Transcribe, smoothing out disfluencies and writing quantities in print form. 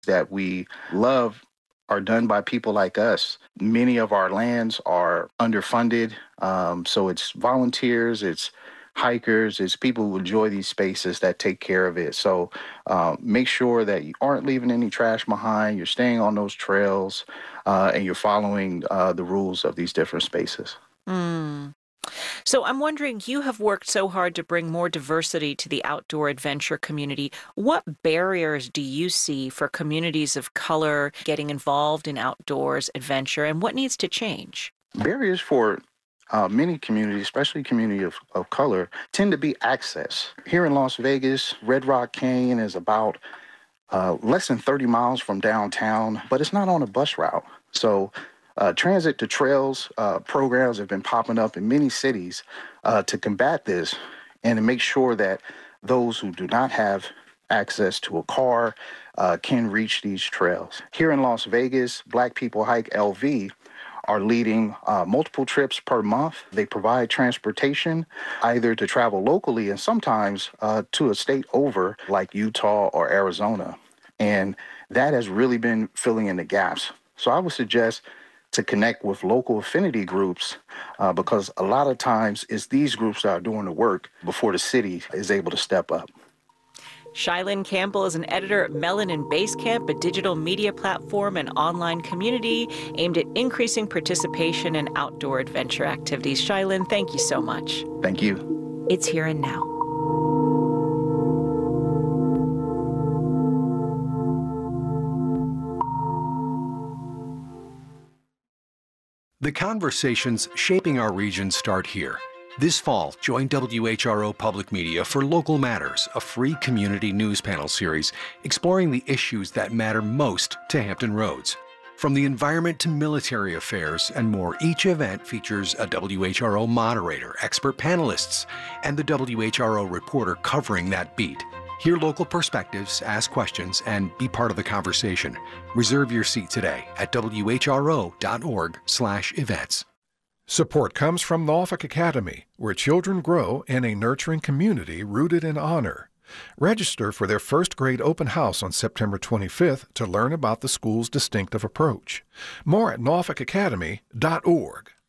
that we love are done by people like us. Many of our lands are underfunded, so it's volunteers, it's hikers, it's people who enjoy these spaces that take care of it. So make sure that you aren't leaving any trash behind, you're staying on those trails, and you're following the rules of these different spaces. Mm. So I'm wondering, you have worked so hard to bring more diversity to the outdoor adventure community. What barriers do you see for communities of color getting involved in outdoors adventure, and what needs to change? Barriers for many communities, especially community of color, tend to be access. Here in Las Vegas, Red Rock Canyon is about less than 30 miles from downtown, but it's not on a bus route. So transit to trails programs have been popping up in many cities to combat this and to make sure that those who do not have access to a car can reach these trails. Here in Las Vegas, Black People Hike LV are leading multiple trips per month. They provide transportation either to travel locally and sometimes to a state over like Utah or Arizona. And that has really been filling in the gaps. So I would suggest to connect with local affinity groups because a lot of times it's these groups that are doing the work before the city is able to step up. Shylin Campbell is an editor at Melanin Basecamp, a digital media platform and online community aimed at increasing participation in outdoor adventure activities. Shylin, thank you so much. Thank you. It's Here and Now. The conversations shaping our region start here. This fall, join WHRO Public Media for Local Matters, a free community news panel series exploring the issues that matter most to Hampton Roads. From the environment to military affairs and more, each event features a WHRO moderator, expert panelists, and the WHRO reporter covering that beat. Hear local perspectives, ask questions, and be part of the conversation. Reserve your seat today at whro.org/events. Support comes from Norfolk Academy, where children grow in a nurturing community rooted in honor. Register for their first grade open house on September 25th to learn about the school's distinctive approach. More at norfolkacademy.org.